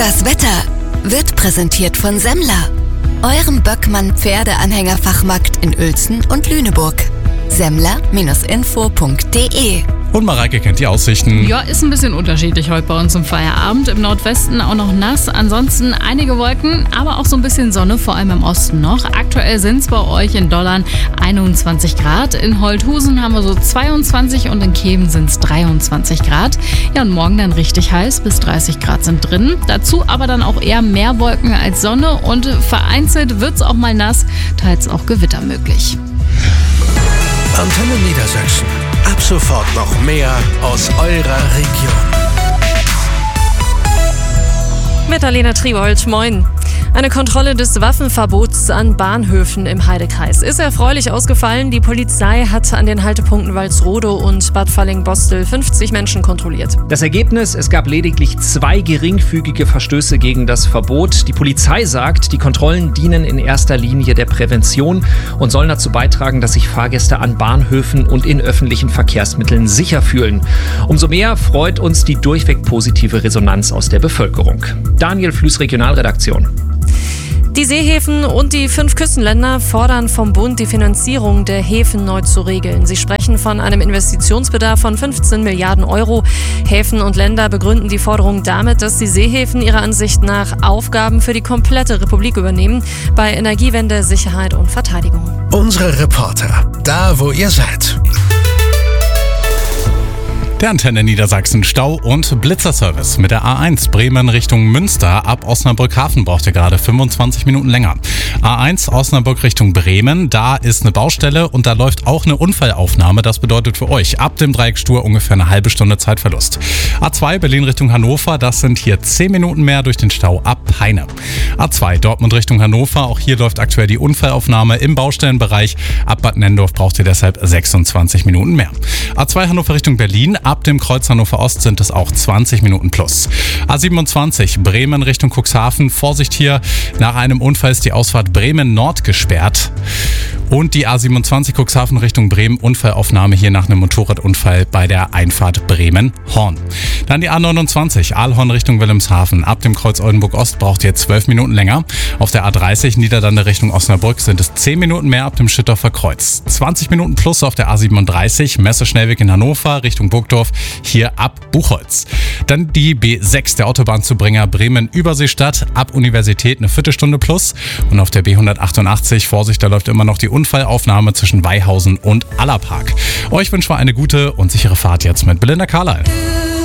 Das Wetter wird präsentiert von Semmler, eurem Böckmann-Pferdeanhängerfachmarkt in Uelzen und Lüneburg. Semmler-info.de. Und Mareike kennt die Aussichten. Ja, ist ein bisschen unterschiedlich heute bei uns im Feierabend. Im Nordwesten auch noch nass. Ansonsten einige Wolken, aber auch so ein bisschen Sonne, vor allem im Osten noch. Aktuell sind es bei euch in Dollern 21 Grad. In Holthusen haben wir so 22 und in Kehmen sind es 23 Grad. Ja, und morgen dann richtig heiß, bis 30 Grad sind drin. Dazu aber dann auch eher mehr Wolken als Sonne und vereinzelt wird es auch mal nass, teils auch Gewitter möglich. Antenne Niedersachsen. Ab sofort noch mehr aus eurer Region. Mit Alena Triebold, moin. Eine Kontrolle des Waffenverbots an Bahnhöfen im Heidekreis ist erfreulich ausgefallen. Die Polizei hat an den Haltepunkten Walsrode und Bad Falling-Bostel 50 Menschen kontrolliert. Das Ergebnis, es gab lediglich 2 geringfügige Verstöße gegen das Verbot. Die Polizei sagt, die Kontrollen dienen in erster Linie der Prävention und sollen dazu beitragen, dass sich Fahrgäste an Bahnhöfen und in öffentlichen Verkehrsmitteln sicher fühlen. Umso mehr freut uns die durchweg positive Resonanz aus der Bevölkerung. Daniel Flüß, Regionalredaktion. Die Seehäfen und die 5 Küstenländer fordern vom Bund, die Finanzierung der Häfen neu zu regeln. Sie sprechen von einem Investitionsbedarf von 15 Milliarden Euro. Häfen und Länder begründen die Forderung damit, dass die Seehäfen ihrer Ansicht nach Aufgaben für die komplette Republik übernehmen, bei Energiewende, Sicherheit und Verteidigung. Unsere Reporter, da wo ihr seid. Der Antenne Niedersachsen Stau- und Blitzerservice mit der A1 Bremen Richtung Münster. Ab Osnabrück-Hafen braucht ihr gerade 25 Minuten länger. A1 Osnabrück Richtung Bremen, da ist eine Baustelle und da läuft auch eine Unfallaufnahme. Das bedeutet für euch ab dem Dreieck Stur ungefähr eine halbe Stunde Zeitverlust. A2 Berlin Richtung Hannover, das sind hier 10 Minuten mehr durch den Stau ab Peine. A2 Dortmund Richtung Hannover, auch hier läuft aktuell die Unfallaufnahme im Baustellenbereich. Ab Bad Nennendorf braucht ihr deshalb 26 Minuten mehr. A2 Hannover Richtung Berlin, ab dem Kreuz Hannover Ost sind es auch 20 Minuten plus. A27 Bremen Richtung Cuxhaven. Vorsicht hier, nach einem Unfall ist die Ausfahrt Bremen Nord gesperrt. Und die A27 Cuxhaven Richtung Bremen, Unfallaufnahme hier nach einem Motorradunfall bei der Einfahrt Bremen-Horn. Dann die A29 Aalhorn Richtung Wilhelmshaven. Ab dem Kreuz Oldenburg Ost braucht ihr 12 Minuten länger. Auf der A30 Niederlande Richtung Osnabrück sind es 10 Minuten mehr ab dem Schüttorfer Kreuz. 20 Minuten plus auf der A37 Messe-Schnellweg in Hannover Richtung Burgdorf, hier ab Buchholz. Dann die B6 der Autobahnzubringer Bremen-Überseestadt, ab Universität eine Viertelstunde plus. Und auf der B188, Vorsicht, da läuft immer noch die Unfallaufnahme zwischen Weihausen und Allerpark. Euch wünschen wir eine gute und sichere Fahrt jetzt mit Belinda Carlisle.